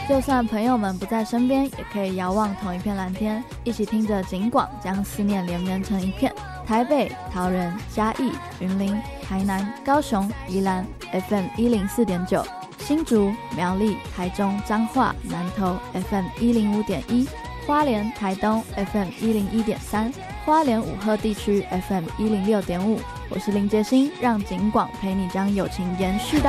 就算朋友们不在身边，也可以遥望同一片蓝天，一起听着警广，将思念连绵成一片。台北、桃园、嘉义、云林、台南、高雄、宜兰 FM 104.9，新竹、苗栗、台中、彰化、南投 FM 105.1，花莲、台东 FM 101.3，花莲武鹤地区 FM 106.5。我是林杰星，让警广陪你将友情延续到